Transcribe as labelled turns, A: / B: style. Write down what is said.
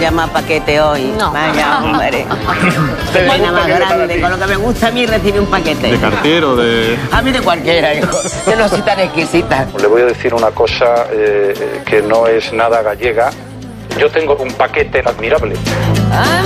A: llama paquete hoy.
B: No.
A: Vaya, hombre. Pena más grande. Con lo que me gusta a mí recibir un paquete.
C: ¿De cartero, de...?
A: A mí de cualquiera, hijo. Yo no soy tan exquisita.
D: Le voy a decir una cosa que no es nada gallega. Yo tengo un paquete admirable.